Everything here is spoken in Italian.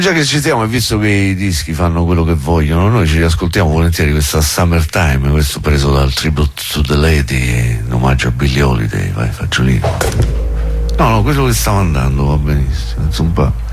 Già che ci siamo, e visto che i dischi fanno quello che vogliono, noi ci riascoltiamo volentieri questa Summertime, questo preso dal Tribute to the Lady, in omaggio a Billie Holiday. Vai, fagiolino. No, quello che stavo andando va benissimo, insomma.